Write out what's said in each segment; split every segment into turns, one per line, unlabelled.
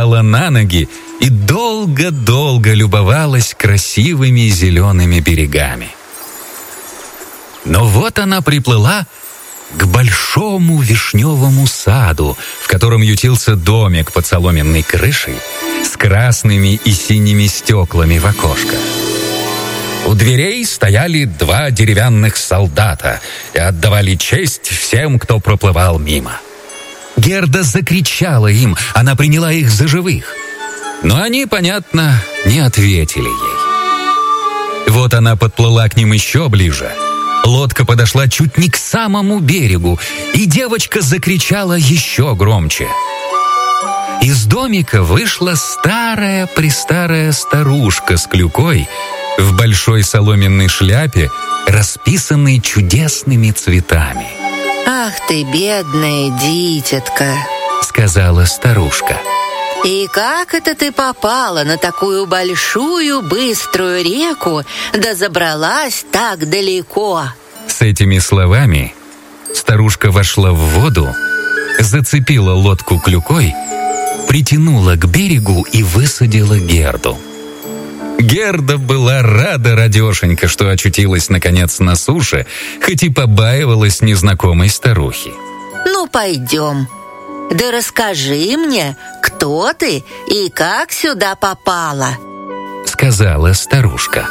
встала на ноги и долго-долго любовалась красивыми зелеными берегами. Но вот она приплыла к большому вишневому саду, в котором ютился домик под соломенной крышей с красными и синими стеклами в окошках. У дверей стояли 2 деревянных солдата и отдавали честь всем, кто проплывал мимо. Герда закричала им, она приняла их за живых. Но они, понятно, не ответили ей. Вот она подплыла к ним еще ближе. Лодка подошла чуть не к самому берегу, и девочка закричала еще громче. Из домика вышла старая-престарая старушка с клюкой в большой соломенной шляпе, расписанной чудесными цветами.
«Ах ты, бедная дитятка»,
— сказала старушка.
«И как это ты попала на такую большую быструю реку, да забралась так далеко?»
С этими словами старушка вошла в воду, зацепила лодку клюкой, притянула к берегу и высадила Герду. Герда была рада радешенька, что очутилась наконец на суше, хоть и побаивалась незнакомой старухи.
«Ну, пойдем. Да расскажи мне, кто ты и как сюда попала»,
— сказала старушка.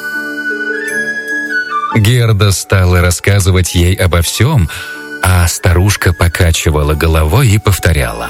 Герда стала рассказывать ей обо всем, а старушка покачивала головой и повторяла.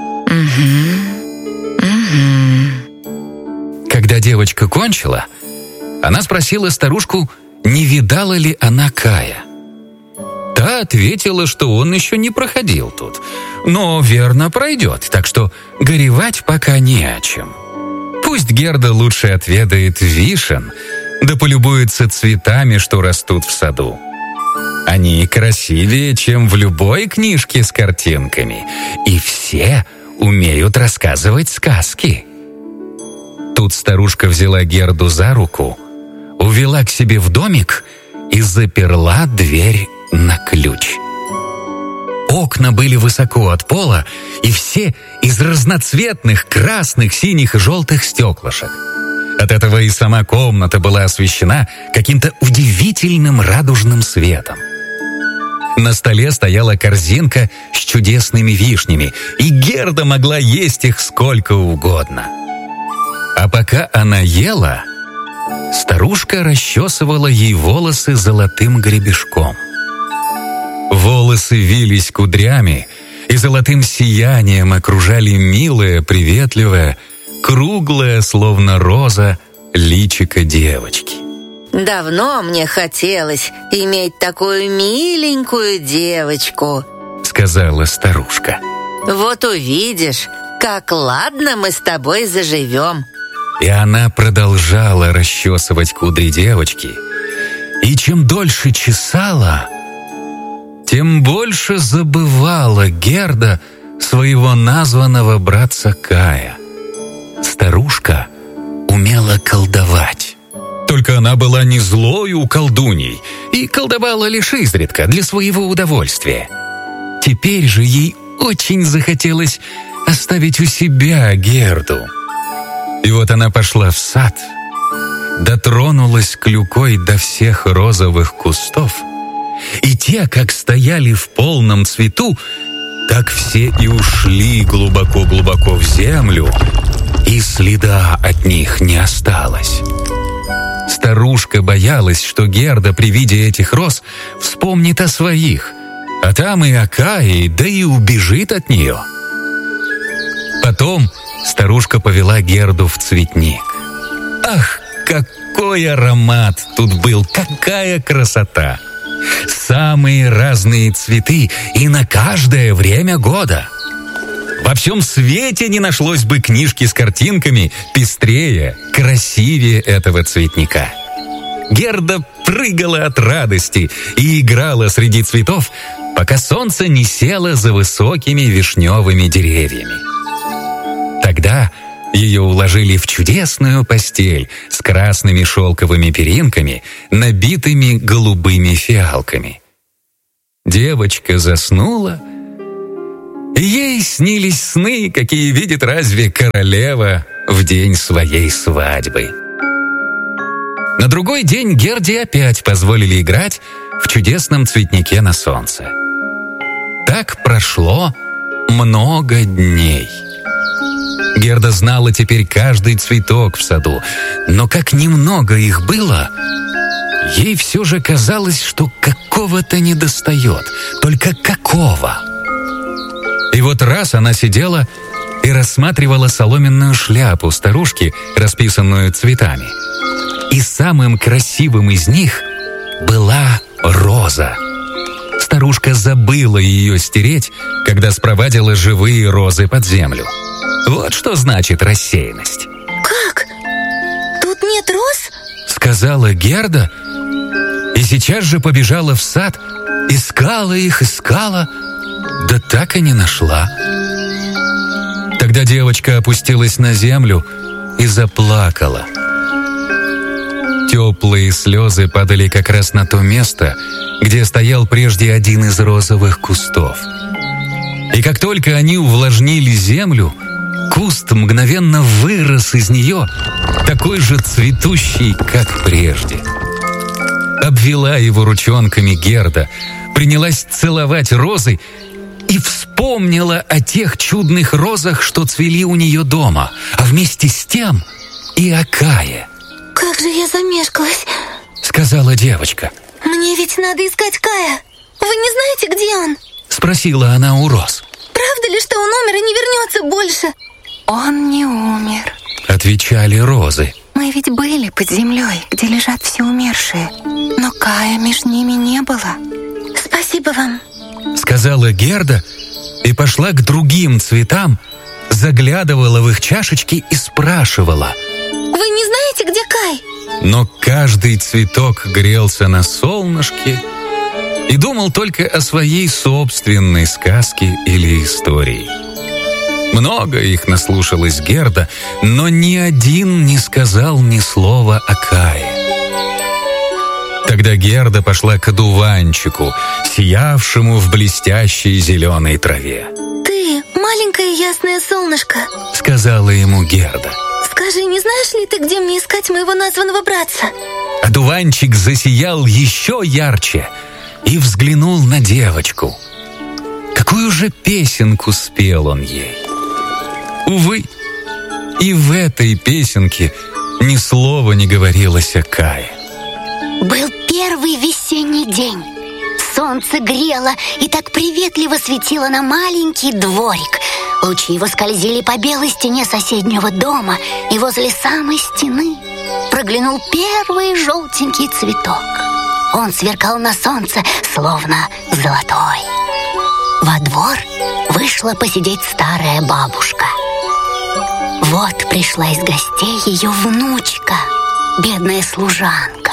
Когда девочка кончила, она спросила старушку, не видала ли она Кая. Та ответила, что он еще не проходил тут, но верно пройдет, так что горевать пока не о чем. Пусть Герда лучше отведает вишен, да полюбуется цветами, что растут в саду. Они красивее, чем в любой книжке с картинками, и все умеют рассказывать сказки. Тут старушка взяла Герду за руку, увела к себе в домик и заперла дверь на ключ. Окна были высоко от пола, и все из разноцветных красных, синих и желтых стеклышек. От этого и сама комната была освещена каким-то удивительным радужным светом. На столе стояла корзинка с чудесными вишнями, и Герда могла есть их сколько угодно. А пока она ела, старушка расчесывала ей волосы золотым гребешком. Волосы вились кудрями и золотым сиянием окружали милое, приветливое, круглое, словно роза, личико девочки.
«Давно мне хотелось иметь такую миленькую девочку», —
сказала старушка.
«Вот увидишь, как ладно мы с тобой заживем».
И она продолжала расчесывать кудри девочки. И чем дольше чесала, тем больше забывала Герда своего названного братца Кая. Старушка умела колдовать. Только она была не злою колдуньей и колдовала лишь изредка для своего удовольствия. Теперь же ей очень захотелось оставить у себя Герду. И вот она пошла в сад, дотронулась клюкой до всех розовых кустов, и те, как стояли в полном цвету, так все и ушли глубоко-глубоко в землю, и следа от них не осталось. Старушка боялась, что Герда при виде этих роз вспомнит о своих, а там и о Кае, да и убежит от нее. Потом старушка повела Герду в цветник. Ах, какой аромат тут был, какая красота! Самые разные цветы и на каждое время года. Во всем свете не нашлось бы книжки с картинками пестрее, красивее этого цветника. Герда прыгала от радости и играла среди цветов, пока солнце не село за высокими вишневыми деревьями. Тогда ее уложили в чудесную постель с красными шелковыми перинками, набитыми голубыми фиалками. Девочка заснула Ей снились сны, какие видит разве королева в день своей свадьбы. На другой день Герде опять позволили играть в чудесном цветнике на солнце. Так прошло много дней. Герда знала теперь каждый цветок в саду, но как немного их было, ей все же казалось, что какого-то недостает. Только какого? И вот раз она сидела и рассматривала соломенную шляпу старушки, расписанную цветами. И самым красивым из них была роза. Старушка забыла ее стереть, когда спровадила живые розы под землю. Вот что значит рассеянность.
«Как? Тут нет роз?»
— сказала Герда, и сейчас же побежала в сад, искала их, да так и не нашла. Тогда девочка опустилась на землю и заплакала. Теплые слезы падали как раз на то место, где стоял прежде один из розовых кустов. И как только они увлажнили землю, куст мгновенно вырос из нее, такой же цветущий, как прежде. Обвела его ручонками Герда, принялась целовать розы и вспомнила о тех чудных розах, что цвели у нее дома, а вместе с тем и о Кае.
«Как же я замешкалась»,
— сказала девочка.
«Мне ведь надо искать Кая. Вы не знаете, где он?»
— спросила она у роз.
«Правда ли, что он умер и не вернется больше?» «Он не умер»,
— отвечали розы.
«Мы ведь были под землей, где лежат все умершие, но Кая между ними не было. Спасибо вам»,
— сказала Герда и пошла к другим цветам, заглядывала в их чашечки и спрашивала.
«Вы не знаете, где Кай?»
Но каждый цветок грелся на солнышке и думал только о своей собственной сказке или истории. Много их наслушалась Герда, но ни один не сказал ни слова о Кае. Тогда Герда пошла к одуванчику, сиявшему в блестящей зеленой траве.
«Ты, маленькое ясное солнышко»,
— сказала ему Герда.
«скажи, не знаешь ли ты, где мне искать моего названного братца?»
Одуванчик засиял еще ярче и взглянул на девочку. Какую же песенку спел он ей? Увы, и в этой песенке ни слова не говорилось о Кае.
Был первый весенний день. Солнце грело и так приветливо светило на маленький дворик. Лучи его скользили по белой стене соседнего дома, и возле самой стены проглянул первый желтенький цветок. Он сверкал на солнце, словно золотой. Во двор вышла посидеть старая бабушка. Вот пришла из гостей ее внучка, бедная служанка,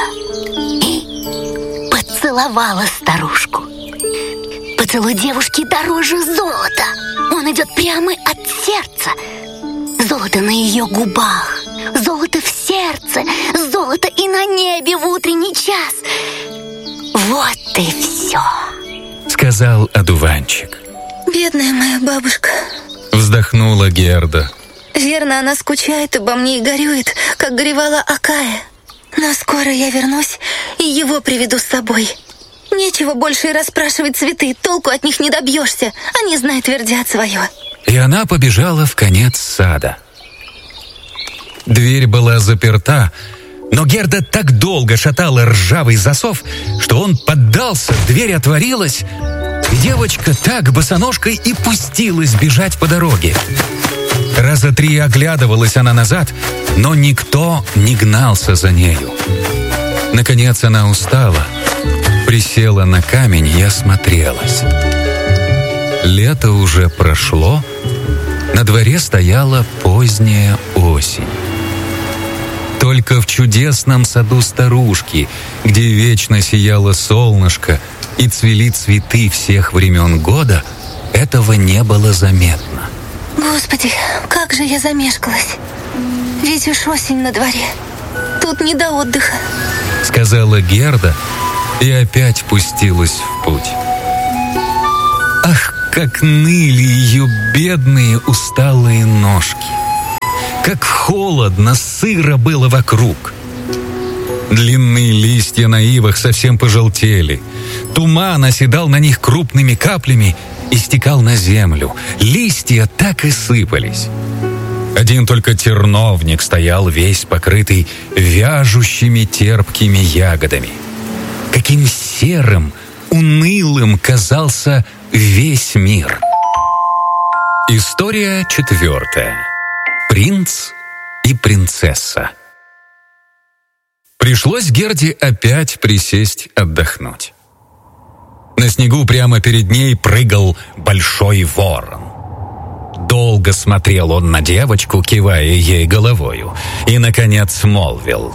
и поцеловала старушку. Поцелуй девушки дороже золота. Он идет прямо от сердца. Золото на ее губах, золото в сердце, золото и на небе в утренний час. Вот и все,
— сказал одуванчик.
«Бедная моя бабушка»,
— вздохнула Герда.
«Верно, она скучает обо мне и горюет, как горевала о Кае. Но скоро я вернусь и его приведу с собой. Нечего больше и расспрашивать цветы, толку от них не добьешься, они, знай, твердят свое».
И она побежала в конец сада. Дверь была заперта, но Герда так долго шатала ржавый засов, что он поддался, дверь отворилась, и девочка так босоножкой и пустилась бежать по дороге. Раза 3 оглядывалась она назад, но никто не гнался за нею. Наконец она устала, присела на камень и осмотрелась. Лето уже прошло, на дворе стояла поздняя осень. Только в чудесном саду старушки, где вечно сияло солнышко и цвели цветы всех времен года, этого не было заметно.
Господи, как же я замешкалась. Ведь уж осень на дворе. Тут не до отдыха,
— сказала Герда и опять пустилась в путь. Ах, как ныли ее бедные усталые ножки. Как холодно, сыро было вокруг. Длинные листья на ивах совсем пожелтели. Туман оседал на них крупными каплями и стекал на землю. Листья так и сыпались. Один только терновник стоял весь покрытый вяжущими терпкими ягодами. Каким серым, унылым казался весь мир. История 4. Принц и принцесса. Пришлось Герде опять присесть отдохнуть. На снегу прямо перед ней прыгал большой ворон. Долго смотрел он на девочку, кивая ей головою, и, наконец, молвил: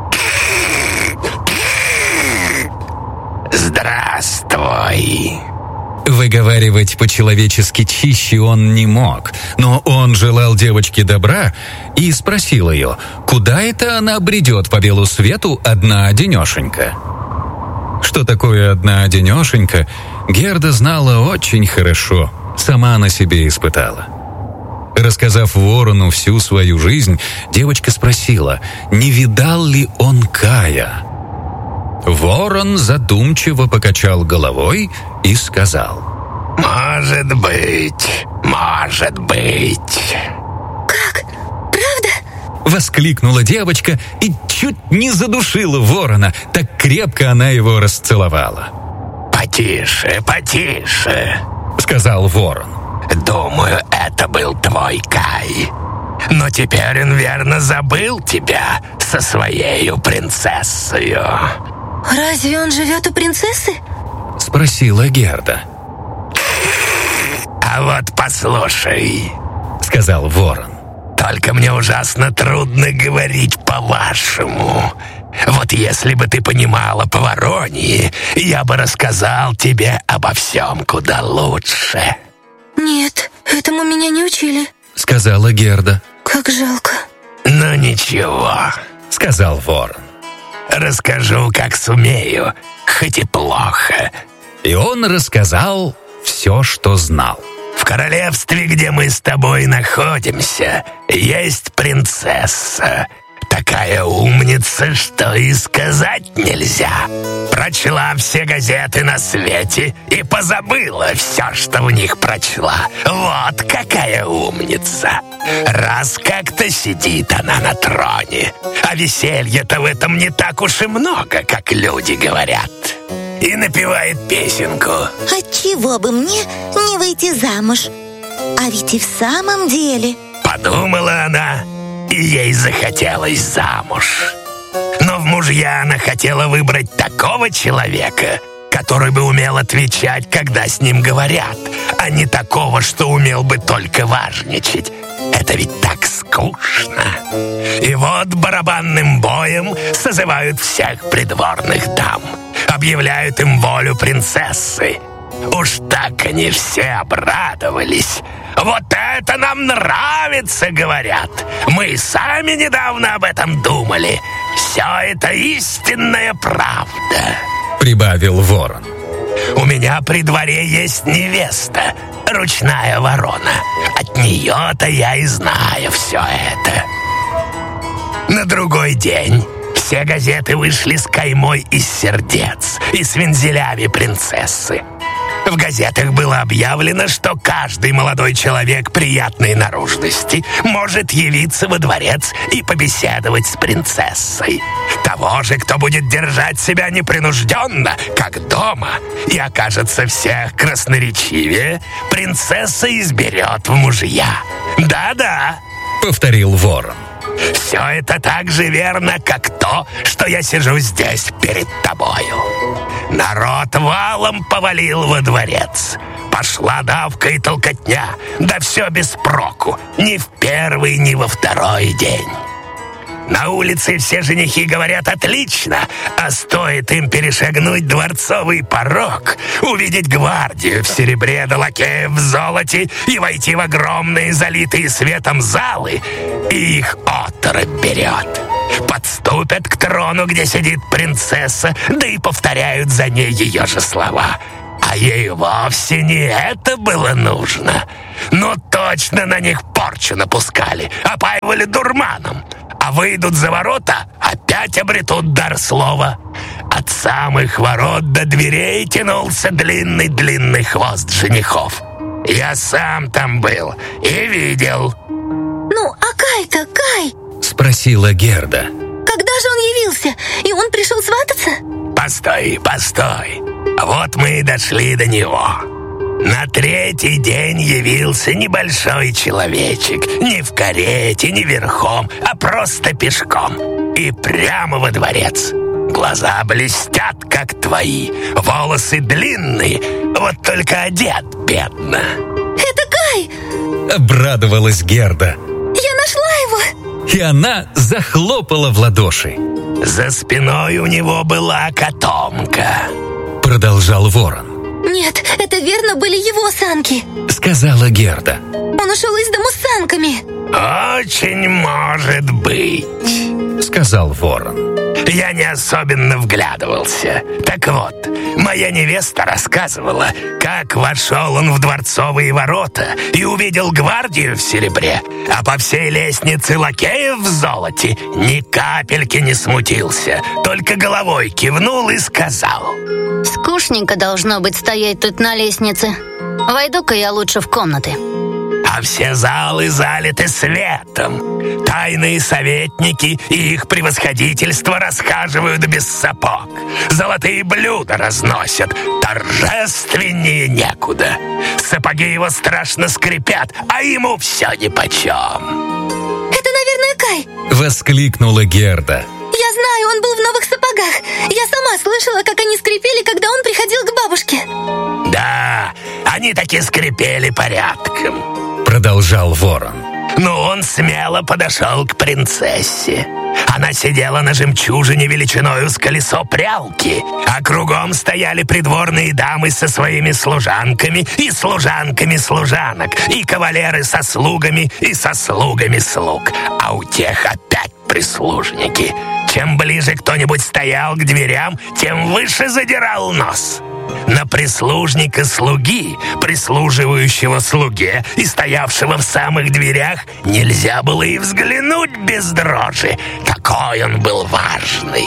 «Здравствуй!»
Выговаривать по-человечески чище он не мог, но он желал девочке добра и спросил ее, куда это она бредет по белу свету одна-одинешенька. Что такое одна-одинешенька, Герда знала очень хорошо, сама на себе испытала. Рассказав ворону всю свою жизнь, девочка спросила, не видал ли он Кая. Ворон задумчиво покачал головой и сказал:
«Может быть, может быть».
Как? Правда?
Воскликнула девочка и чуть не задушила ворона, так крепко она его расцеловала.
«Потише, потише»,
— сказал ворон.
«Думаю, это был твой Кай. Но теперь он верно забыл тебя со своею принцессою».
Разве он живет у принцессы?
— спросила Герда.
«А вот послушай»,
— сказал ворон.
«Только мне ужасно трудно говорить по-вашему. Вот если бы ты понимала по-вороньи, я бы рассказал тебе обо всем куда лучше».
Нет, этому меня не учили,
— сказала Герда.
Как жалко.
«Ну ничего»,
— сказал ворон.
«Расскажу, как сумею, хоть и плохо».
И он рассказал все, что знал.
«В королевстве, где мы с тобой находимся, есть принцесса. Такая умница, что и сказать нельзя. Прочла все газеты на свете и позабыла все, что в них прочла. Вот какая умница! Раз как-то сидит она на троне, а веселья-то в этом не так уж и много, как люди говорят. И напевает песенку.
Отчего бы мне не выйти замуж? А ведь и в самом деле...
Подумала она, и ей захотелось замуж. Но в мужья она хотела выбрать такого человека, который бы умел отвечать, когда с ним говорят, а не такого, что умел бы только важничать. Это ведь так скучно. И вот барабанным боем созывают всех придворных дам, объявляют им волю принцессы. Уж так они все обрадовались. «Вот это нам нравится», — говорят. «Мы сами недавно об этом думали. Все это истинная правда»,
— прибавил ворон.
«У меня при дворе есть невеста, ручная ворона. От нее-то я и знаю все это». На другой день все газеты вышли с каймой из сердец и с вензелями принцессы. В газетах было объявлено, что каждый молодой человек приятной наружности может явиться во дворец и побеседовать с принцессой. Того же, кто будет держать себя непринужденно, как дома, и окажется всех красноречивее, принцесса изберет в мужья. «Да-да», —
повторил ворон.
«Все это так же верно, как то, что я сижу здесь перед тобою». Народ валом повалил во дворец. Пошла давка и толкотня, да все без проку, ни в первый, ни во второй день. На улице все женихи говорят отлично, а стоит им перешагнуть дворцовый порог, увидеть гвардию в серебре да лакеев в золоте и войти в огромные залитые светом залы, и их оторопь берет. Подступят к трону, где сидит принцесса, да и повторяют за ней ее же слова. А А ей вовсе не это было нужно. Ну, точно на них порчу напускали, опаивали дурманом. А выйдут за ворота, опять обретут дар слова. От самых ворот до дверей тянулся длинный-длинный хвост женихов. Я сам там был и видел.
Ну, а Кай-то, Кай?
Спросила Герда.
Когда же он явился? И он пришел свататься?
Постой. Вот мы и дошли до него. На третий день явился небольшой человечек. Не в карете, не верхом, а просто пешком. И прямо во дворец. Глаза блестят, как твои. Волосы длинные, вот только одет бедно.
Это Кай!
Обрадовалась Герда.
Я нашла его!
И она захлопала в ладоши.
За спиной у него была котомка.
Продолжал ворон.
Нет, это верно были его санки.
Сказала Герда.
Он ушел из дому с санками.
Очень может быть.
Сказал ворон.
Я не особенно вглядывался. Так вот, моя невеста рассказывала, как вошел он в дворцовые ворота и увидел гвардию в серебре, а по всей лестнице лакеев в золоте ни капельки не смутился, только головой кивнул и сказал:
Скучненько должно быть стоять тут на лестнице. Войду-ка я лучше в комнаты.
А все залы залиты светом. Тайные советники и их превосходительство расхаживают без сапог. Золотые блюда разносят. Торжественнее некуда. Сапоги его страшно скрипят, а ему все нипочем.
Это, наверное, Кай.
Воскликнула Герда.
Я знаю, он был в новых сапогах. Я сама слышала, как они скрипели, когда он приходил к бабушке.
Да, они таки скрипели порядком.
Продолжал ворон.
Но он смело подошел к принцессе. Она сидела на жемчужине величиною с колесо прялки, а кругом стояли придворные дамы со своими служанками и служанками служанок, и кавалеры со слугами и со слугами слуг, а у тех опять прислужники. Чем ближе кто-нибудь стоял к дверям, тем выше задирал нос. На прислужника слуги, прислуживающего слуге и стоявшего в самых дверях, нельзя было и взглянуть без дрожи. Такой он был важный.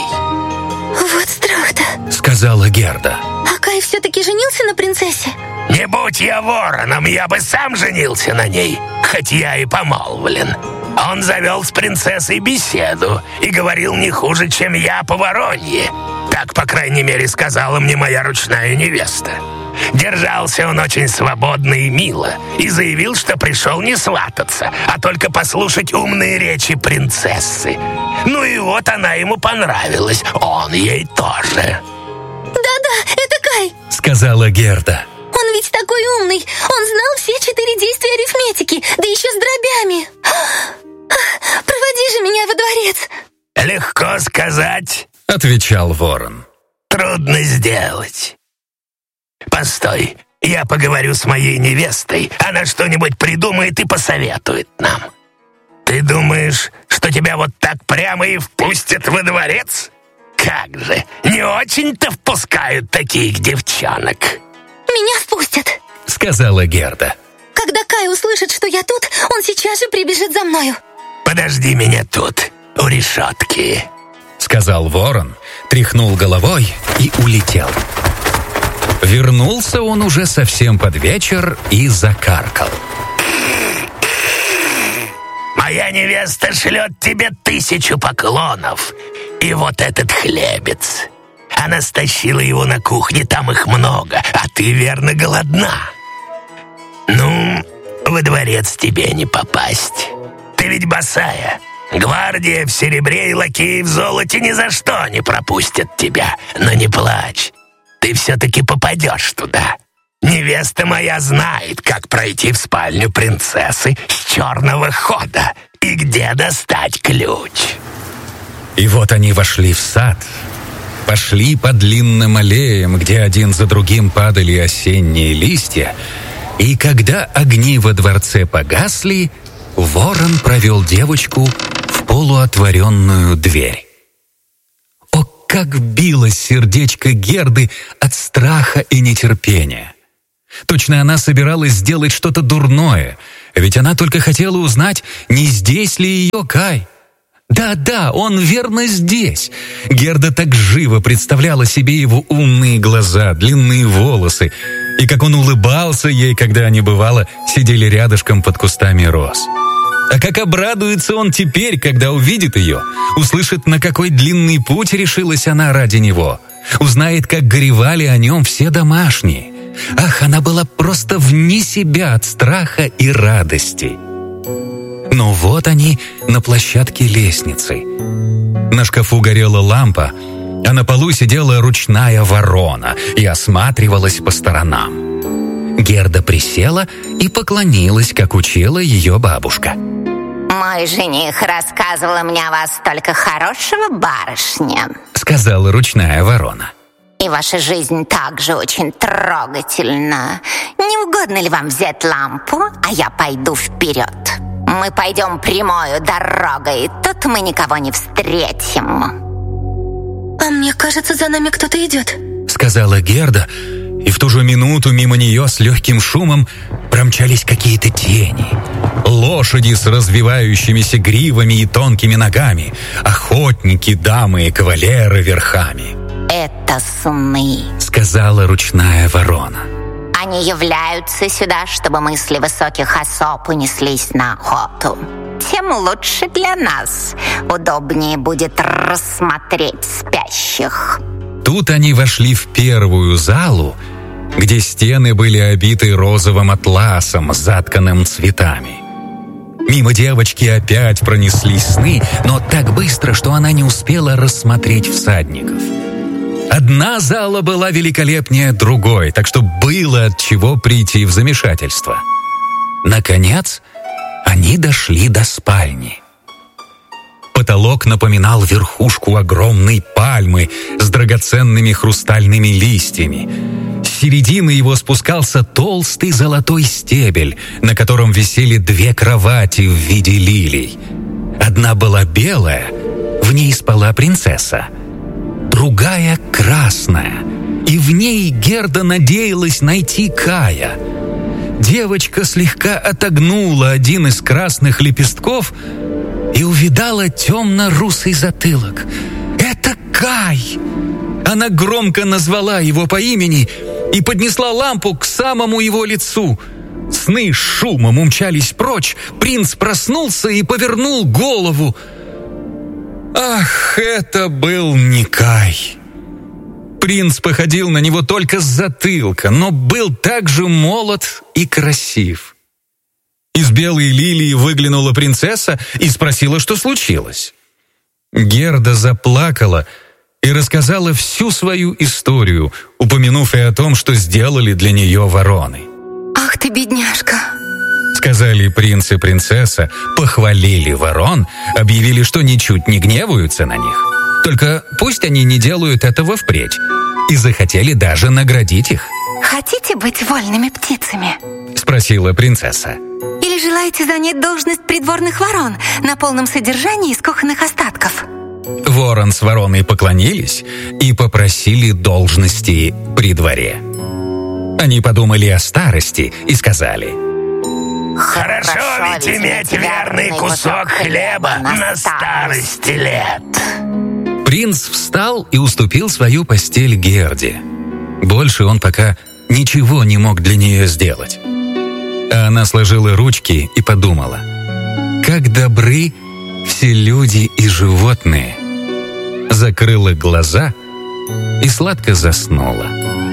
Вот страх-то.
Сказала Герда.
А Кай все-таки женился на принцессе?
Не будь я вороном, я бы сам женился на ней, хоть я и помолвлен. Он завел с принцессой беседу и говорил не хуже, чем я по воронье. Так, по крайней мере, сказала мне моя ручная невеста. Держался он очень свободно и мило и заявил, что пришел не свататься, а только послушать умные речи принцессы. Ну и вот она ему понравилась, он ей тоже.
Да-да, это Кай.
Сказала Герда.
Он ведь такой умный. Он знал все 4 действия арифметики, да еще с дробями. Проводи же меня во дворец.
Легко сказать,
Отвечал ворон.
трудно сделать. Постой, я поговорю с моей невестой. Она что-нибудь придумает и посоветует нам. Ты думаешь, что тебя вот так прямо и впустят во дворец? Как же, не очень-то впускают таких девчонок.
Меня впустят.
Сказала Герда.
Когда Кай услышит, что я тут, он сейчас же прибежит за мною.
Подожди меня тут, у решетки.
Сказал ворон, тряхнул головой и улетел. Вернулся он уже совсем под вечер и закаркал.
Моя невеста шлет тебе 1000 поклонов. И вот этот хлебец. Она стащила его на кухне, там их много, а ты, верно, голодна. Ну, во дворец тебе не попасть. Ты ведь босая. Гвардия в серебре и лакеи в золоте ни за что не пропустят тебя. Но не плачь, ты все-таки попадешь туда. Невеста моя знает, как пройти в спальню принцессы с черного хода и где достать ключ.
И вот они вошли в сад, пошли по длинным аллеям, где один за другим падали осенние листья, и когда огни во дворце погасли, ворон провел девочку в полуотворенную дверь. О, как билось сердечко Герды от страха и нетерпения. Точно она собиралась сделать что-то дурное, ведь она только хотела узнать, не здесь ли ее Кай. Да, он верно здесь. Герда так живо представляла себе его умные глаза, длинные волосы, и как он улыбался ей, когда они, бывало, сидели рядышком под кустами роз. А как обрадуется он теперь, когда увидит ее, услышит, на какой длинный путь решилась она ради него, узнает, как горевали о нем все домашние. Ах, она была просто вне себя от страха и радости. Но вот они на площадке лестницы. На шкафу горела лампа, а на полу сидела ручная ворона и осматривалась по сторонам. Герда присела и поклонилась, как учила ее бабушка.
«Мой жених рассказывал мне о вас только хорошего, барышня», —
сказала ручная ворона.
«И ваша жизнь также очень трогательна. Не угодно ли вам взять лампу, а я пойду вперед? Мы пойдем прямою дорогой, тут мы никого не встретим».
«А мне кажется, за нами кто-то идет»,
— сказала Герда, и в ту же минуту мимо нее с легким шумом промчались какие-то тени. Лошади с развивающимися гривами и тонкими ногами, охотники, дамы и кавалеры верхами.
«Это сны»,
— сказала ручная ворона.
«Они являются сюда, чтобы мысли высоких особ унеслись на охоту. Тем лучше для нас. Удобнее будет рассмотреть спящих».
Тут они вошли в первую залу, где стены были обиты розовым атласом, затканным цветами. Мимо девочки опять пронеслись сны, но так быстро, что она не успела рассмотреть всадников. Одна зала была великолепнее другой, так что было от чего прийти в замешательство. Наконец, они дошли до спальни. Потолок напоминал верхушку огромной пальмы с драгоценными хрустальными листьями. С середины его спускался толстый золотой стебель, на котором висели две кровати в виде лилий. Одна была белая, в ней спала принцесса. Другая красная, и в ней Герда надеялась найти Кая. Девочка слегка отогнула один из красных лепестков и увидала темно-русый затылок. «Это Кай!» Она громко назвала его по имени и поднесла лампу к самому его лицу. Сны шумом умчались прочь, принц проснулся и повернул голову. Ах, это был не Кай. Принц походил на него только с затылка, но был также молод и красив. Из белой лилии выглянула принцесса и спросила, что случилось. Герда заплакала и рассказала всю свою историю, упомянув и о том, что сделали для нее вороны.
«Ах ты, бедняжка!»
Сказали принц и принцесса, похвалили ворон, объявили, что ничуть не гневаются на них. Только пусть они не делают этого впредь. И захотели даже наградить их.
«Хотите быть вольными птицами?»
— спросила принцесса.
«Или желаете занять должность придворных ворон на полном содержании из кухонных остатков?»
Ворон с вороной поклонились и попросили должности при дворе. Они подумали о старости и сказали:
«Хорошо ведь иметь верный кусок хлеба на старости лет».
Принц встал и уступил свою постель Герде. Больше он пока ничего не мог для нее сделать. А она сложила ручки и подумала: как добры все люди и животные. Закрыла глаза и сладко заснула.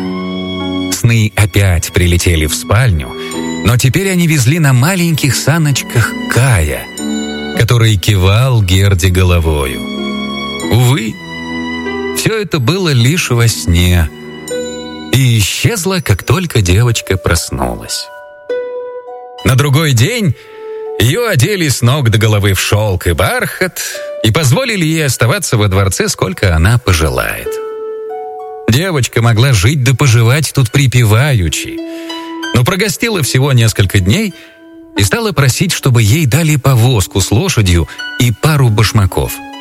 Сны опять прилетели в спальню, но теперь они везли на маленьких саночках Кая, который кивал Герде головою. Увы, все это было лишь во сне и исчезло, как только девочка проснулась. На другой день ее одели с ног до головы в шелк и бархат и позволили ей оставаться во дворце, сколько она пожелает. Девочка могла жить да поживать тут припеваючи, но прогостила всего несколько дней и стала просить, чтобы ей дали повозку с лошадью и пару башмаков.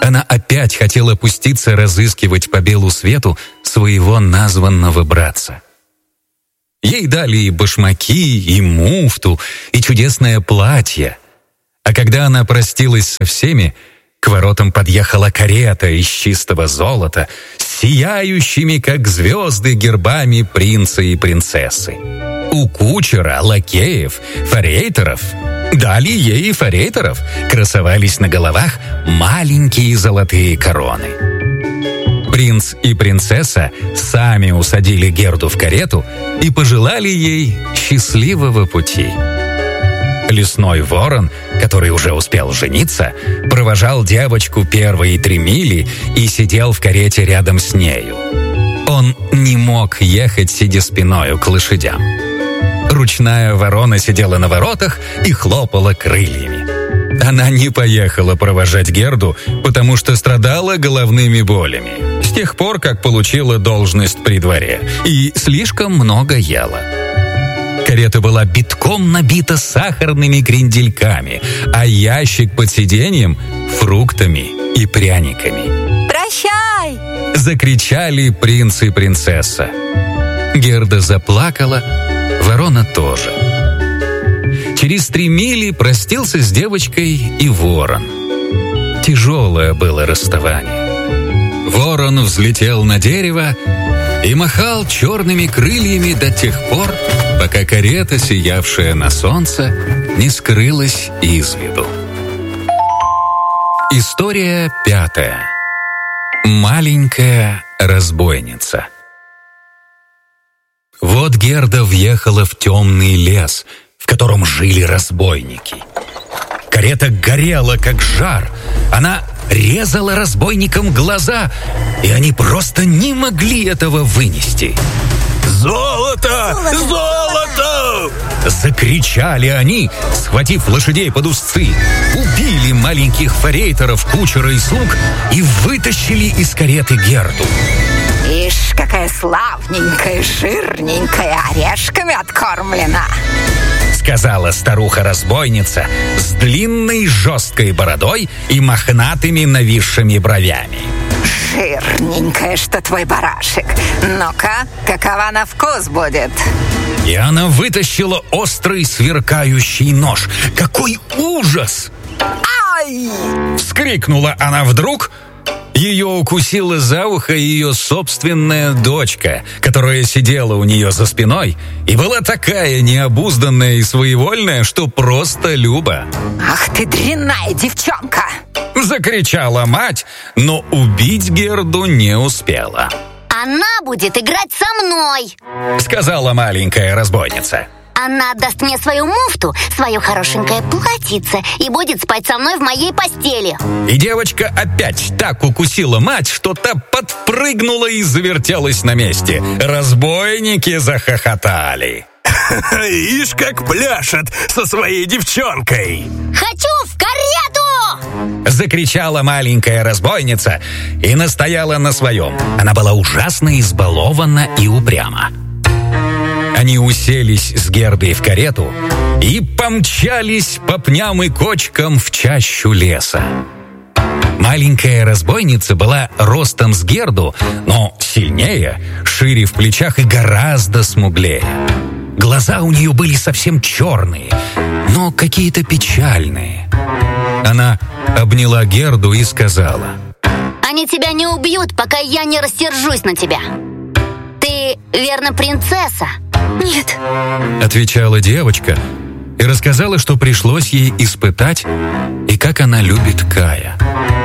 Она опять хотела пуститься разыскивать по белу свету своего названного братца. Ей дали и башмаки, и муфту, и чудесное платье. А когда она простилась со всеми, к воротам подъехала карета из чистого золота с сияющими, как звезды, гербами принца и принцессы. У кучера, лакеев, форейтеров, дали ей и форейтеров, красовались на головах маленькие золотые короны. Принц и принцесса сами усадили Герду в карету и пожелали ей счастливого пути. Лесной ворон, который уже успел жениться, провожал девочку первые 3 мили и сидел в карете рядом с нею. Он не мог ехать, сидя спиною к лошадям. Ручная ворона сидела на воротах и хлопала крыльями. Она не поехала провожать Герду, потому что страдала головными болями, с тех пор, как получила должность при дворе, и слишком много ела. Карета была битком набита сахарными крендельками, а ящик под сиденьем — фруктами и пряниками.
«Прощай!»
— закричали принц и принцесса. Герда заплакала, ворона тоже. Через 3 мили простился с девочкой и ворон. Тяжелое было расставание. Ворон взлетел на дерево и махал черными крыльями до тех пор, пока карета, сиявшая на солнце, не скрылась из виду. История 5. Маленькая разбойница. Вот Герда въехала в темный лес, в котором жили разбойники. Карета горела, как жар. Она резала разбойникам глаза, и они просто не могли этого вынести.
«Золото! Золото!»
Закричали они, схватив лошадей под узцы, убили маленьких форейтеров, кучера и слуг и вытащили из кареты Герду.
Ишь, какая славненькая, жирненькая, орешками откормлена,
сказала старуха-разбойница с длинной жесткой бородой и мохнатыми нависшими бровями.
Жирненькая, что твой барашек. Ну-ка, какова на вкус будет?
И она вытащила острый сверкающий нож. Какой ужас!
Ай!
Вскрикнула она вдруг. Ее укусила за ухо ее собственная дочка, которая сидела у нее за спиной и была такая необузданная и своевольная, что просто Люба.
Ах ты дрянная девчонка!
Закричала мать, но убить Герду не успела.
Она будет играть со мной,
сказала маленькая разбойница.
Она отдаст мне свою муфту, свое хорошенькое платьице и будет спать со мной в моей постели.
И девочка опять так укусила мать, что та подпрыгнула и завертелась на месте. Разбойники захохотали.
Ишь, как пляшет со своей девчонкой!
Хочу в карету!
Закричала маленькая разбойница и настояла на своем. Она была ужасно избалована и упряма. Они уселись с Гердой в карету и помчались по пням и кочкам в чащу леса. Маленькая разбойница была ростом с Герду, но сильнее, шире в плечах и гораздо смуглее. Глаза у нее были совсем черные, но какие-то печальные. Она обняла Герду и сказала:
«Они тебя не убьют, пока я не рассержусь на тебя. Ты, верно, принцесса?»
Нет.
Отвечала девочка и рассказала, что пришлось ей испытать и как она любит Кая.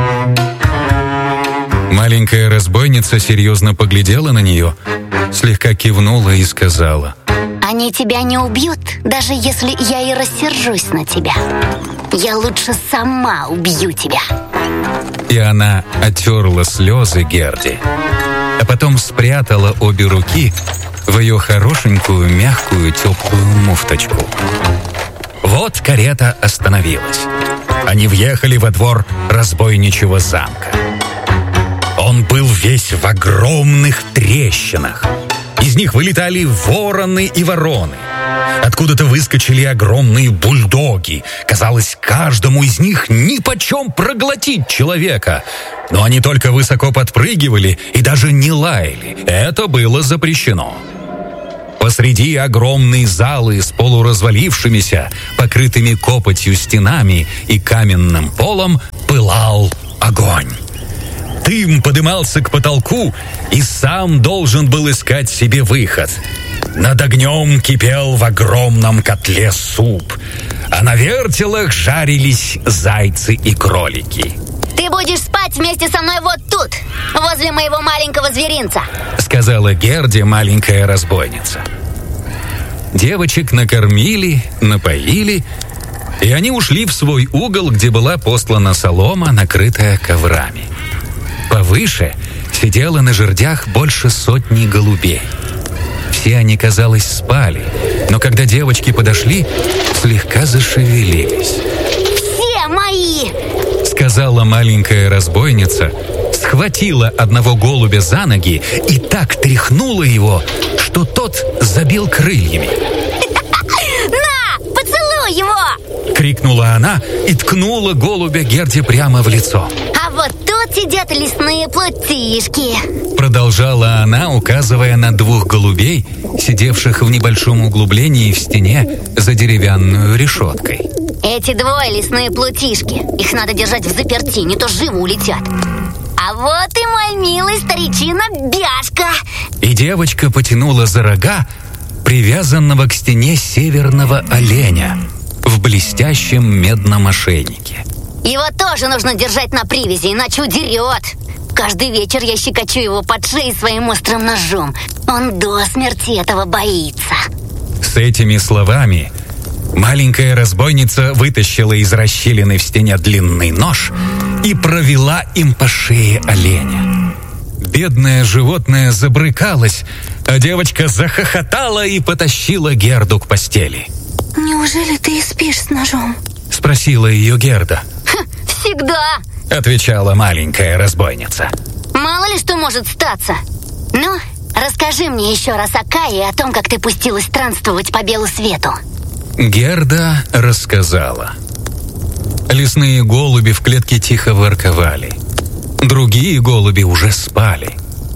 Маленькая разбойница серьезно поглядела на нее, слегка кивнула и сказала:
«Они тебя не убьют, даже если я и рассержусь на тебя. Я лучше сама убью тебя».
И она оттерла слезы Герде, а потом спрятала обе руки в ее хорошенькую, мягкую, теплую муфточку. Вот карета остановилась. Они въехали во двор разбойничьего замка. Он был весь в огромных трещинах. Из них вылетали вороны и вороны. Откуда-то выскочили огромные бульдоги. Казалось, каждому из них нипочем проглотить человека. Но они только высоко подпрыгивали и даже не лаяли. Это было запрещено. Посреди огромной залы с полуразвалившимися, покрытыми копотью стенами и каменным полом пылал огонь. Дым подымался к потолку и сам должен был искать себе выход. Над огнем кипел в огромном котле суп, а на вертелах жарились зайцы и кролики.
«Ты будешь спать вместе со мной вот тут, возле моего маленького зверинца»,
сказала Герде маленькая разбойница. Девочек накормили, напоили, и они ушли в свой угол, где была постлана солома, накрытая коврами. Повыше сидело на жердях больше 100 голубей. Все они, казалось, спали, но когда девочки подошли, слегка зашевелились.
«Все мои!»
сказала маленькая разбойница, схватила одного голубя за ноги и так тряхнула его, что тот забил крыльями.
«На, поцелуй его!»
крикнула она и ткнула голубя Герде прямо в лицо.
«А вот тут сидят лесные плутишки»,
продолжала она, указывая на 2 голубей, сидевших в небольшом углублении в стене за деревянную решеткой.
«Эти 2 лесные плутишки. Их надо держать в заперти, не то живо улетят. А вот и мой милый старичина Бяшка».
И девочка потянула за рога привязанного к стене северного оленя в блестящем медном ошейнике.
«Его тоже нужно держать на привязи, иначе удерет. Каждый вечер я щекочу его под шеей своим острым ножом. Он до смерти этого боится».
С этими словами маленькая разбойница вытащила из расщелины в стене длинный нож и провела им по шее оленя. Бедное животное забрыкалось, а девочка захохотала и потащила Герду к постели.
«Неужели ты и спишь с ножом?»
спросила ее Герда.
«Всегда»,
отвечала маленькая разбойница.
«Мало ли что может статься. Ну, расскажи мне еще раз о Кае и о том, как ты пустилась странствовать по белу свету».
Герда рассказала. Лесные голуби в клетке тихо ворковали. Другие голуби уже спали.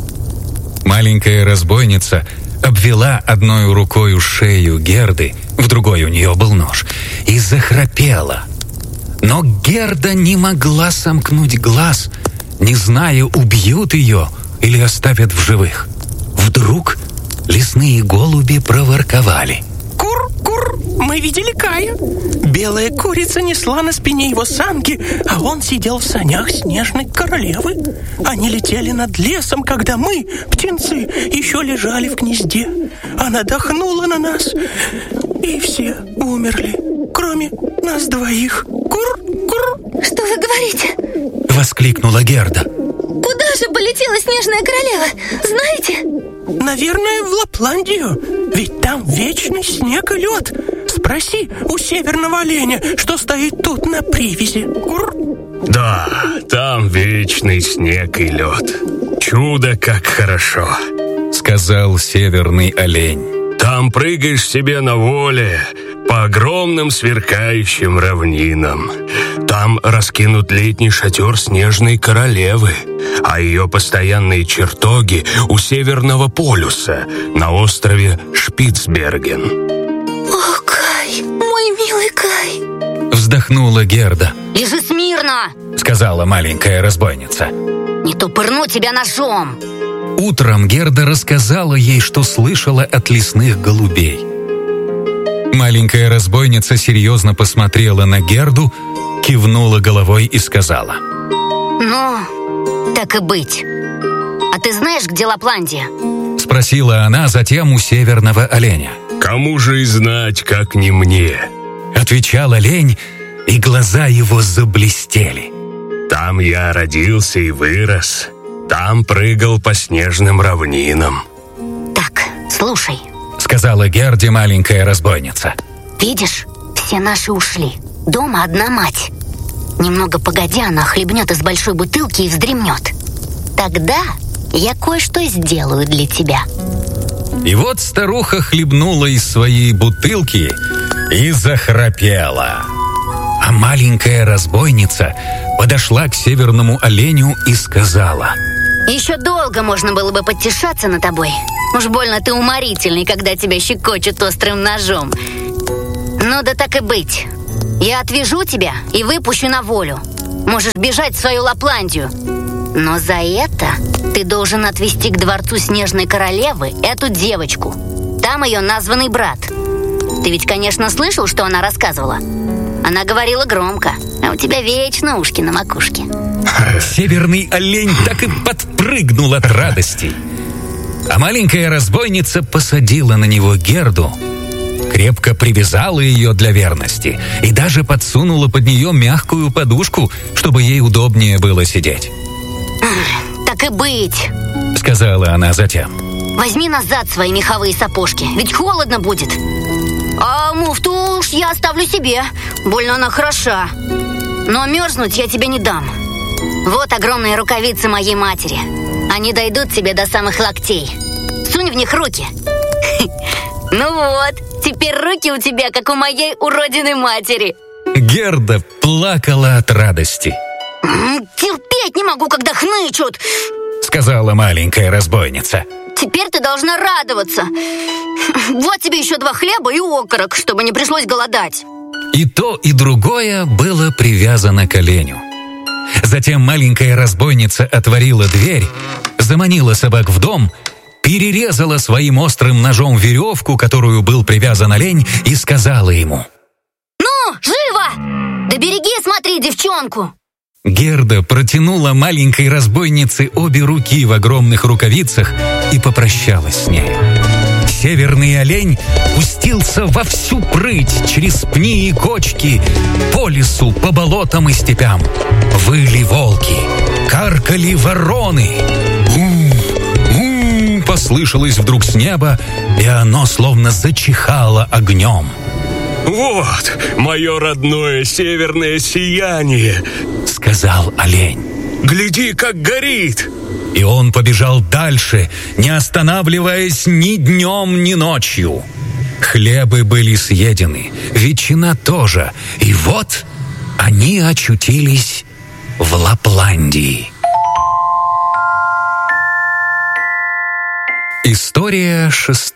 Маленькая разбойница обвела одной рукой шею Герды, в другой у нее был нож, и захрапела. Но Герда не могла сомкнуть глаз, не зная, убьют ее или оставят в живых. Вдруг лесные голуби проворковали.
«Кур-кур, мы видели Кая. Белая курица несла на спине его санки, а он сидел в санях снежной королевы. Они летели над лесом, когда мы, птенцы, еще лежали в гнезде. Она дохнула на нас, и все умерли, кроме нас 2. Кур-кур».
«Что вы говорите?
Воскликнула Герда.
Куда же полетела снежная королева? Знаете?»
«Наверное, в Лапландию. Ведь там вечный снег и лед. Спроси у северного оленя, что стоит тут на привязи. Кур».
Да, там вечный снег и лед. Чудо, как хорошо,
сказал северный олень.
Там прыгаешь себе на воле по огромным сверкающим равнинам. Там раскинут летний шатер снежной королевы, а ее постоянные чертоги у Северного полюса на острове Шпицберген.
«О, Кай, мой милый Кай!»
Вздохнула Герда.
«Лежи смирно!»
сказала маленькая разбойница.
«Не то пырну тебя ножом!»
Утром Герда рассказала ей, что слышала от лесных голубей. Маленькая разбойница серьезно посмотрела на Герду, кивнула головой и сказала:
«Ну, так и быть. А ты знаешь, где Лапландия?»
спросила она затем у северного оленя.
Кому же и знать, как не мне?
Отвечал олень, и глаза его заблестели.
Там я родился и вырос. Там прыгал по снежным равнинам.
«Так, слушай»,
сказала Герде маленькая разбойница.
«Видишь, все наши ушли. Дома одна мать. Немного погодя, она хлебнет из большой бутылки и вздремнет. Тогда я кое-что сделаю для тебя».
И вот старуха хлебнула из своей бутылки и захрапела. А маленькая разбойница подошла к северному оленю и сказала:
«Еще долго можно было бы подтешаться над тобой. Уж больно ты уморительный, когда тебя щекочут острым ножом. Ну да так и быть. Я отвяжу тебя и выпущу на волю. Можешь бежать в свою Лапландию. Но за это ты должен отвезти к дворцу Снежной Королевы эту девочку. Там ее названный брат. Ты ведь, конечно, слышал, что она рассказывала? Она говорила громко, а у тебя вечно ушки на макушке».
Северный олень так и подпрыгнул от радости. А маленькая разбойница посадила на него Герду, крепко привязала ее для верности и даже подсунула под нее мягкую подушку, чтобы ей удобнее было сидеть.
«Так и быть»,
— сказала она затем.
«Возьми назад свои меховые сапожки, ведь холодно будет. А муфту уж я оставлю себе, больно она хороша. Но мерзнуть я тебе не дам. Вот огромные рукавицы моей матери. Они дойдут тебе до самых локтей. Сунь в них руки». «Ну вот, теперь руки у тебя, как у моей уродиной матери».
Герда плакала от радости.
«Терпеть не могу, когда хнычут»,
— сказала маленькая разбойница.
«Теперь ты должна радоваться. Вот тебе еще 2 хлеба и окорок, чтобы не пришлось голодать».
И то, и другое было привязано к оленю. Затем маленькая разбойница отворила дверь, заманила собак в дом, перерезала своим острым ножом веревку, которую был привязан олень, и сказала ему:
«Ну, живо! Да береги, смотри, девчонку!»
Герда протянула маленькой разбойнице обе руки в огромных рукавицах и попрощалась с ней. Северный олень пустился во всю прыть через пни и кочки, по лесу, по болотам и степям. Выли волки, каркали вороны. Послышалось вдруг с неба, и оно словно зачихало огнем.
«Вот мое родное северное сияние», —
сказал олень.
«Гляди, как горит!»
И он побежал дальше, не останавливаясь ни днем, ни ночью. Хлебы были съедены, ветчина тоже. И вот они очутились в Лапландии. История 6.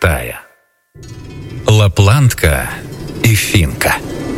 Лапландка и финка.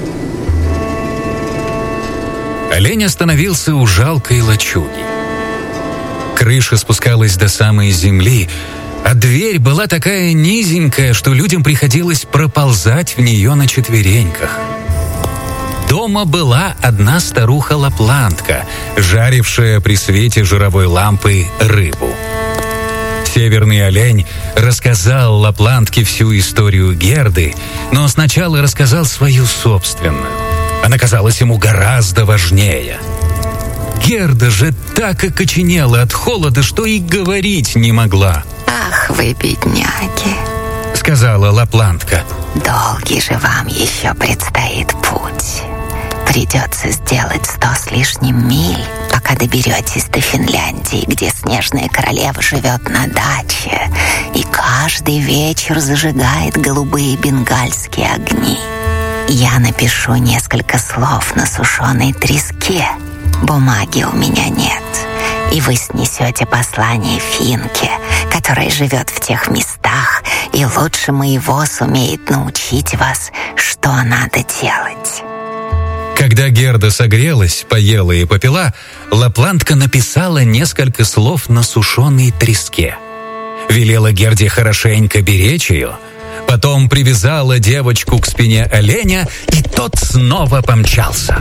Олень остановился у жалкой лачуги. Крыша спускалась до самой земли, а дверь была такая низенькая, что людям приходилось проползать в нее на четвереньках. Дома была одна старуха-лапландка, жарившая при свете жировой лампы рыбу. Северный олень рассказал лапландке всю историю Герды, но сначала рассказал свою собственную. Она казалась ему гораздо важнее. Герда же так окоченела от холода, что и говорить не могла.
«Ах вы, бедняги!»
— сказала лапландка.
«Долгий же вам еще предстоит путь. Придется сделать 100 с лишним миль, пока доберетесь до Финляндии, где Снежная Королева живет на даче и каждый вечер зажигает голубые бенгальские огни. Я напишу несколько слов на сушеной треске. Бумаги у меня нет, и вы снесете послание Финке, которая живет в тех местах и лучше моего сумеет научить вас, что надо делать».
Когда Герда согрелась, поела и попила, лапландка написала несколько слов на сушеной треске. Велела Герде хорошенько беречь ее, потом привязала девочку к спине оленя, и тот снова помчался.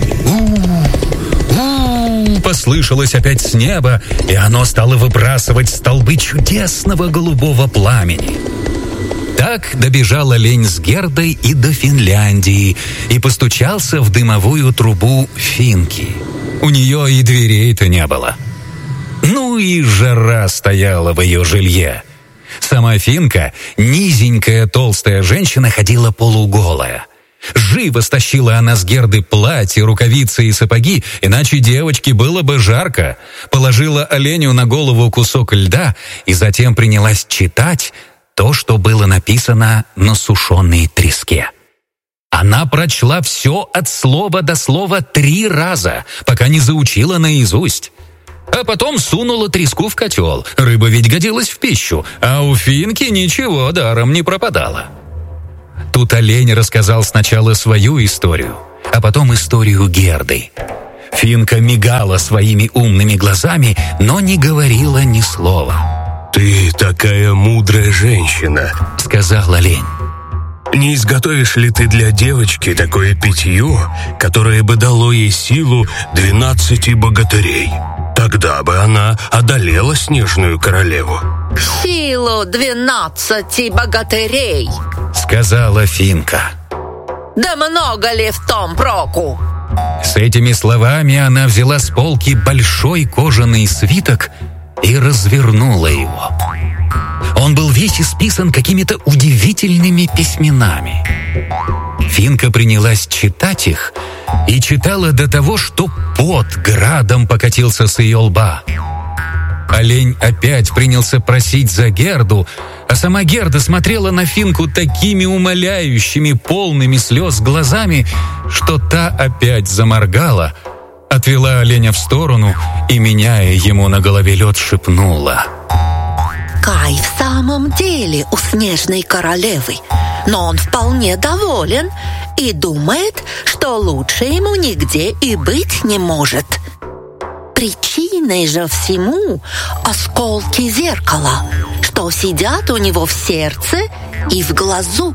Послышалось опять с неба, и оно стало выбрасывать столбы чудесного голубого пламени. Так добежал олень с Гердой и до Финляндии и постучался в дымовую трубу финки. У нее и дверей-то не было. Ну и жара стояла в ее жилье. Сама финка, низенькая толстая женщина, ходила полуголая. Живо стащила она с Герды платье, рукавицы и сапоги, иначе девочке было бы жарко. Положила оленю на голову кусок льда и затем принялась читать то, что было написано на сушеной треске. Она прочла все от слова до слова 3 раза, пока не заучила наизусть. А потом сунула треску в котел. Рыба ведь годилась в пищу, а у Финки ничего даром не пропадало. Тут олень рассказал сначала свою историю, а потом историю Герды. Финка мигала своими умными глазами, но не говорила ни слова.
«Ты такая мудрая женщина», —
сказал олень.
«Не изготовишь ли ты для девочки такое питье, которое бы дало ей силу 12 богатырей? Тогда бы она одолела снежную королеву».
«Силу 12 богатырей»,
— сказала Финка.
«Да много ли в том проку?»
С этими словами она взяла с полки большой кожаный свиток и развернула его. Он был весь исписан какими-то удивительными письменами. Финка принялась читать их и читала до того, что пот градом покатился с ее лба. Олень опять принялся просить за Герду, а сама Герда смотрела на Финку такими умоляющими, полными слез глазами, что та опять заморгала, отвела оленя в сторону и, меняя ему на голове лед, шепнула:
«Кай в самом деле у снежной королевы, но он вполне доволен и думает, что лучше ему нигде и быть не может. Причиной же всему осколки зеркала, что сидят у него в сердце и в глазу.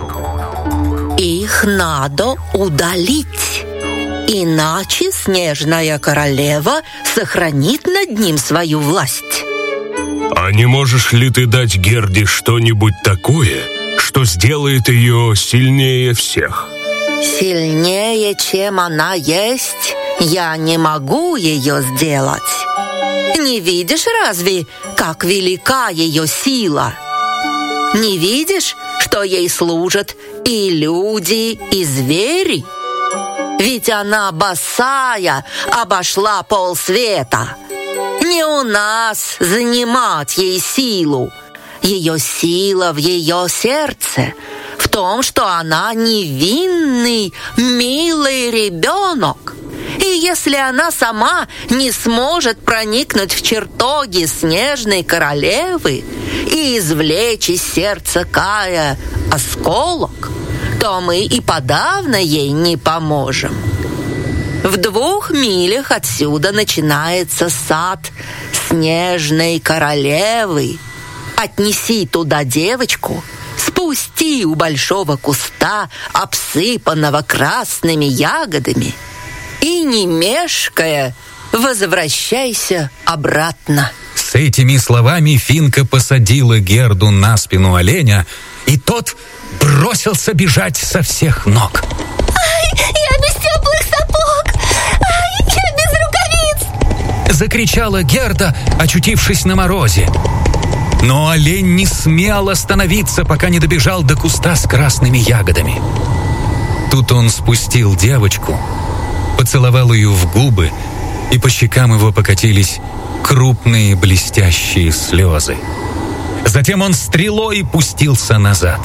Их надо удалить, иначе снежная королева сохранит над ним свою власть».
«А не можешь ли ты дать Герде что-нибудь такое, что сделает ее сильнее всех?»
«Сильнее, чем она есть, я не могу ее сделать. Не видишь разве, как велика ее сила? Не видишь, что ей служат и люди, и звери? Ведь она босая обошла полсвета. Не у нас занимать ей силу. Ее сила в ее сердце, в том, что она невинный, милый ребенок. И если она сама не сможет проникнуть в чертоги снежной королевы и извлечь из сердца Кая осколок, то мы и подавно ей не поможем. В 2 милях отсюда начинается сад снежной королевы. Отнеси туда девочку, спусти у большого куста, обсыпанного красными ягодами, и, не мешкая, возвращайся обратно».
С этими словами Финка посадила Герду на спину оленя, и тот бросился бежать со всех ног.
«Ай, я без теплых сапог! Ай, я без рукавиц!»
Закричала Герда, очутившись на морозе. Но олень не смел остановиться, пока не добежал до куста с красными ягодами. Тут он спустил девочку, поцеловал ее в губы, и по щекам его покатились крупные блестящие слезы. Затем он стрелой пустился назад.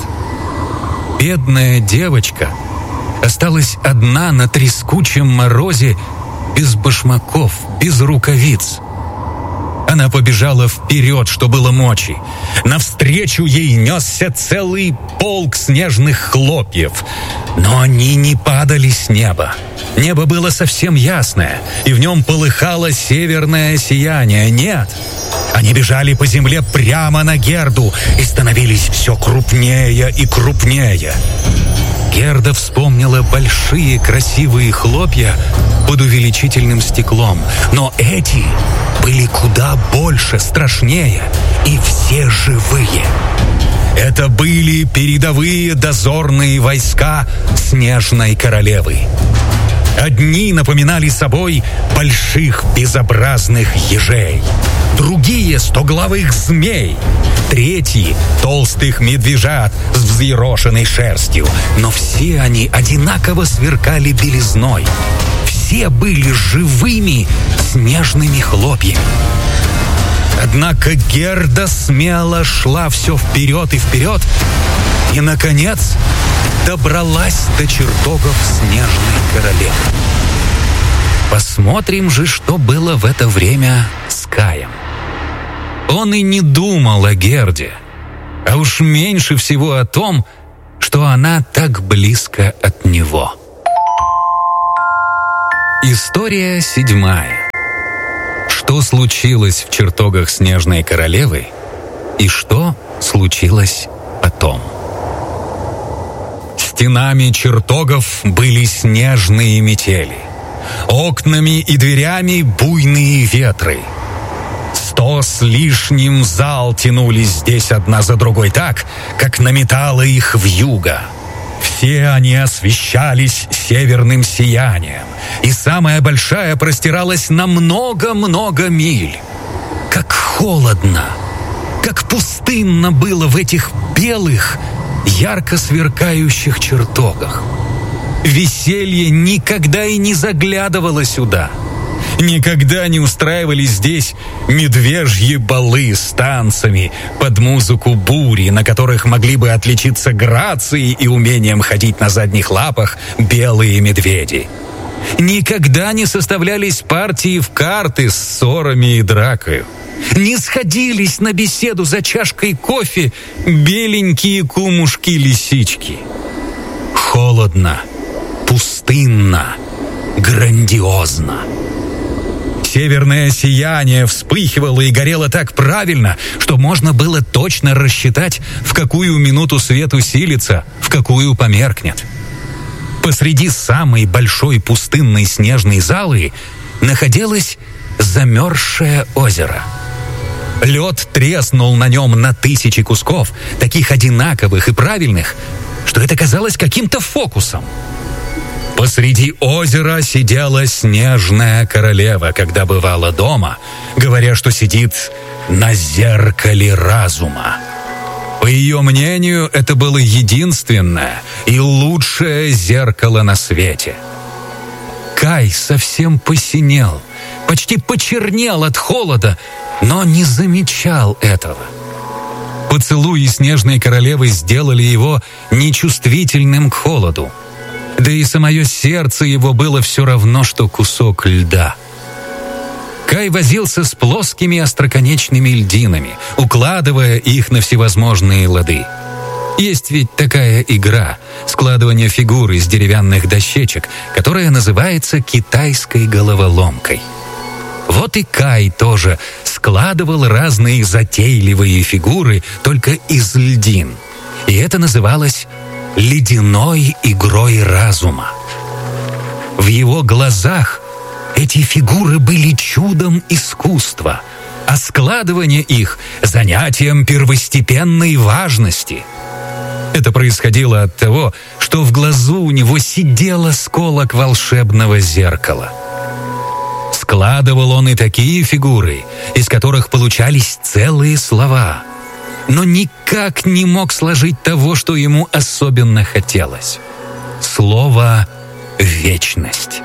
Бедная девочка осталась одна на трескучем морозе, без башмаков, без рукавиц. Она побежала вперед, что было мочи. Навстречу ей несся целый полк снежных хлопьев. Но они не падали с неба. Небо было совсем ясное, и в нем полыхало северное сияние. Нет, они бежали по земле прямо на Герду и становились все крупнее и крупнее. Герда вспомнила большие красивые хлопья под увеличительным стеклом, но эти были куда больше, страшнее, и все живые. Это были передовые дозорные войска снежной королевы. Одни напоминали собой больших безобразных ежей, другие — стоглавых змей, третьи — толстых медвежат с взъерошенной шерстью. Но все они одинаково сверкали белизной. Все были живыми снежными хлопьями. Однако Герда смело шла все вперед и вперед, и, наконец, добралась до чертогов Снежной Королевы. Посмотрим же, что было в это время с Каем. Он и не думал о Герде, а уж меньше всего о том, что она так близко от него. История 7. Что случилось в чертогах Снежной Королевы и что случилось потом? Стенами чертогов были снежные метели, окнами и дверями буйные ветры. 100 с лишним зал тянулись здесь одна за другой так, как наметало их вьюга. Все они освещались северным сиянием, и самая большая простиралась на много-много миль. Как холодно, как пустынно было в этих белых, ярко сверкающих чертогах. Веселье никогда и не заглядывало сюда. Никогда не устраивались здесь медвежьи балы с танцами под музыку бури, на которых могли бы отличиться грацией и умением ходить на задних лапах белые медведи. Никогда не составлялись партии в карты с ссорами и дракою. Не сходились на беседу за чашкой кофе беленькие кумушки-лисички. Холодно, пустынно, грандиозно. Северное сияние вспыхивало и горело так правильно, что можно было точно рассчитать, в какую минуту свет усилится, в какую померкнет. Посреди самой большой пустынной снежной залы находилось замерзшее озеро. Лед треснул на нем на 1000 кусков, таких одинаковых и правильных, что это казалось каким-то фокусом. Посреди озера сидела Снежная Королева, когда бывала дома, говоря, что сидит на зеркале разума. По ее мнению, это было единственное и лучшее зеркало на свете. Кай совсем посинел, почти почернел от холода, но не замечал этого. Поцелуи Снежной Королевы сделали его нечувствительным к холоду. Да и самое сердце его было все равно, что кусок льда. Кай возился с плоскими остроконечными льдинами, укладывая их на всевозможные лады. Есть ведь такая игра — складывание фигур из деревянных дощечек, которая называется китайской головоломкой. Вот и Кай тоже складывал разные затейливые фигуры только из льдин. И это называлось ледяной игрой разума. В его глазах эти фигуры были чудом искусства, а складывание их — занятием первостепенной важности. Это происходило от того, что в глазу у него сидел осколок волшебного зеркала. Складывал он и такие фигуры, из которых получались целые слова, но никак не мог сложить того, что ему особенно хотелось. Слово «вечность».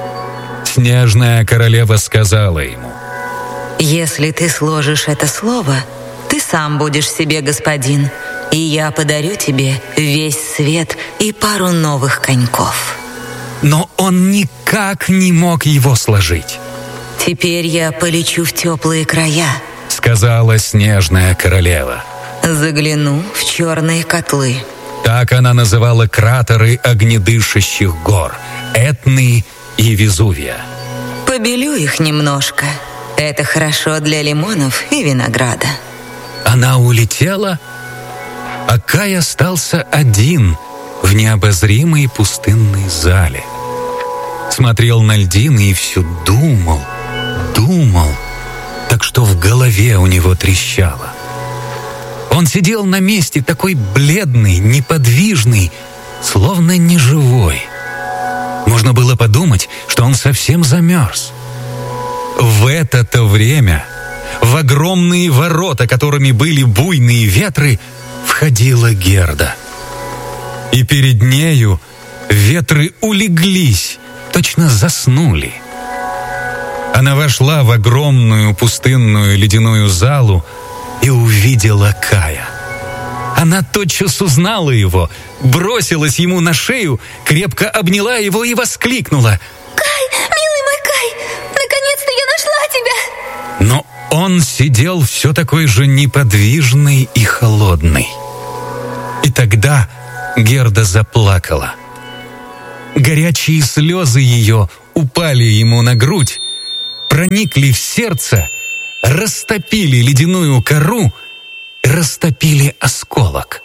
Снежная Королева сказала ему:
«Если ты сложишь это слово, ты сам будешь себе господин, и я подарю тебе весь свет и пару новых коньков».
Но он никак не мог его сложить.
«Теперь я полечу в теплые края», —
сказала Снежная Королева.
«Загляну в черные котлы».
Так она называла кратеры огнедышащих гор — Этны и Везувия.
«Побелю их немножко. Это хорошо для лимонов и винограда».
Она улетела, а Кай остался один в необозримой пустынной зале. Смотрел на льдины и все думал, так что в голове у него трещало. Он сидел на месте такой бледный, неподвижный, словно неживой. Можно было подумать, что он совсем замерз. В это-то время в огромные ворота, которыми были буйные ветры, входила Герда. И перед нею ветры улеглись, точно заснули. она вошла в огромную пустынную ледяную залу и увидела Кая. Она тотчас узнала его, бросилась ему на шею, крепко обняла его и воскликнула:
«Кай, милый мой Кай, наконец-то я нашла тебя!»
Но он сидел все такой же неподвижный и холодный. И тогда Герда заплакала. Горячие слезы ее упали ему на грудь, проникли в сердце, растопили ледяную кору, растопили осколок.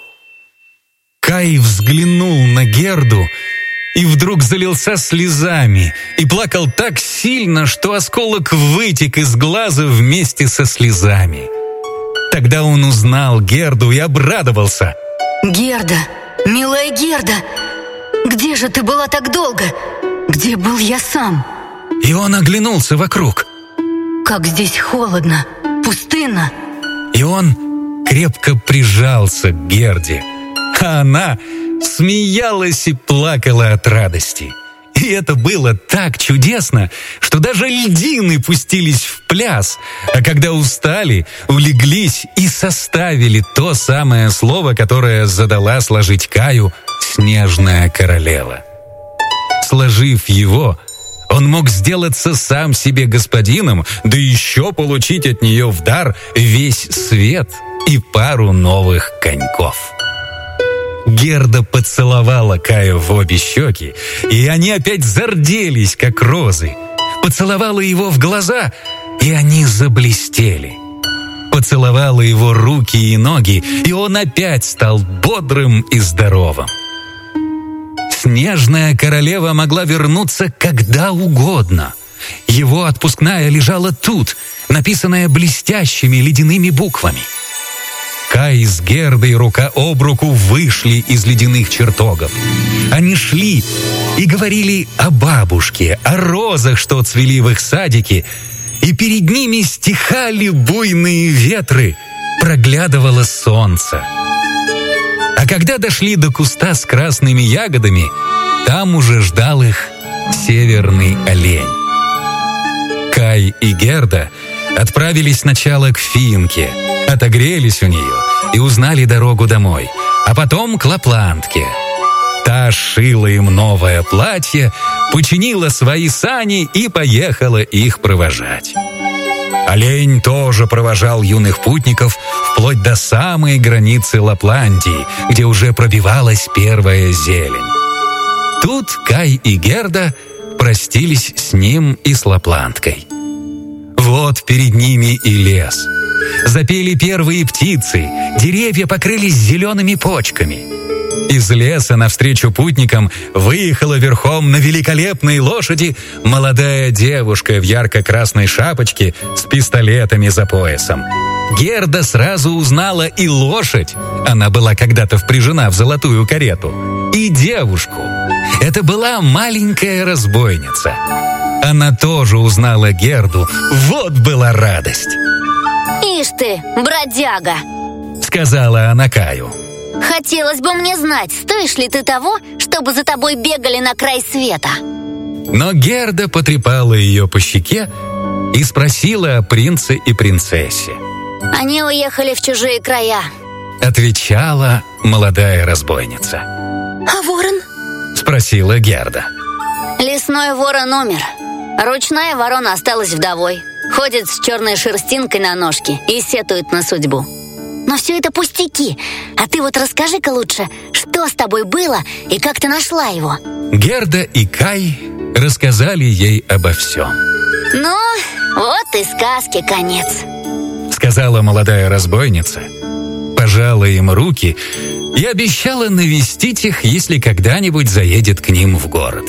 Кай взглянул на Герду и вдруг залился слезами и плакал так сильно, что осколок вытек из глаза вместе со слезами. Тогда он узнал Герду и обрадовался.
Герда, милая Герда, где же ты была так долго? Где был я сам?
И он оглянулся вокруг.
Как здесь холодно, пустынно.
И он крепко прижался к Герде, а она смеялась и плакала от радости. И это было так чудесно, что даже льдины пустились в пляс, а когда устали, улеглись и составили то самое слово, которое задала сложить Каю снежная королева. Сложив его, он мог сделаться сам себе господином, да еще получить от нее в дар весь свет и пару новых коньков. Герда поцеловала Кая в обе щеки, и они опять зарделись, как розы. Поцеловала его в глаза, и они заблестели. Поцеловала его руки и ноги, и он опять стал бодрым и здоровым. Снежная королева могла вернуться когда угодно. Его отпускная лежала тут, написанная блестящими ледяными буквами. Кай с Гердой рука об руку вышли из ледяных чертогов. Они шли и говорили о бабушке, о розах, что цвели в их садике, и перед ними стихали буйные ветры, проглядывало солнце. А когда дошли до куста с красными ягодами, там уже ждал их северный олень. Кай и Герда отправились сначала к Финке, отогрелись у нее и узнали дорогу домой, а потом к Лапландке. Та шила им новое платье, починила свои сани и поехала их провожать. Олень тоже провожал юных путников вплоть до самой границы Лапландии, где уже пробивалась первая зелень. Тут Кай и Герда простились с ним и с Лапландкой. Вот перед ними и лес. Запели первые птицы, деревья покрылись зелеными почками. Из леса навстречу путникам выехала верхом на великолепной лошади молодая девушка в ярко-красной шапочке с пистолетами за поясом. Герда сразу узнала и лошадь, она была когда-то впряжена в золотую карету, и девушку. Это была маленькая разбойница. Она тоже узнала Герду, вот была радость.
«Ишь ты, бродяга!»
— сказала она Каю.
«Хотелось бы мне знать, стоишь ли ты того, чтобы за тобой бегали на край света?»
Но Герда потрепала ее по щеке и спросила о принце и принцессе.
«Они уехали в чужие края»,
— отвечала молодая разбойница.
«А ворон?»
— спросила Герда.
«Лесной ворон умер. Ручная ворона осталась вдовой. Ходит с черной шерстинкой на ножке и сетует на судьбу. Но все это пустяки. А ты вот расскажи-ка лучше, что с тобой было и как ты нашла его?»
Герда и Кай рассказали ей обо всем.
«Ну, вот и сказки конец»,
— сказала молодая разбойница, пожала им руки и обещала навестить их, если когда-нибудь заедет к ним в город.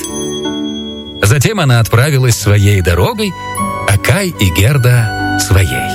Затем она отправилась своей дорогой, а Кай и Герда своей.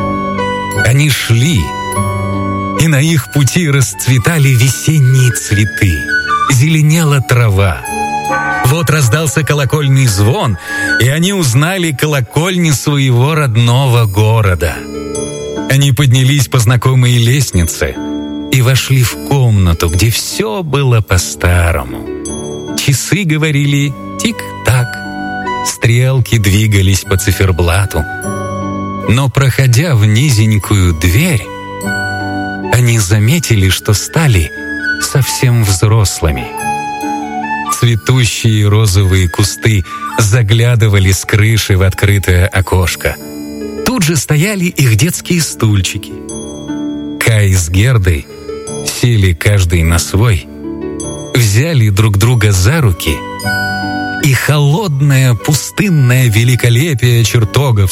Они шли, и на их пути расцветали весенние цветы, зеленела трава. Вот раздался колокольный звон, и они узнали колокольни своего родного города. Они поднялись по знакомой лестнице и вошли в комнату, где все было по-старому. Часы говорили тик-так, Стрелки двигались по циферблату. Но, проходя в низенькую дверь, они заметили, что стали совсем взрослыми. Цветущие розовые кусты заглядывали с крыши в открытое окошко. Тут же стояли их детские стульчики. Кай с Гердой сели каждый на свой, взяли друг друга за руки, и холодное пустынное великолепие чертогов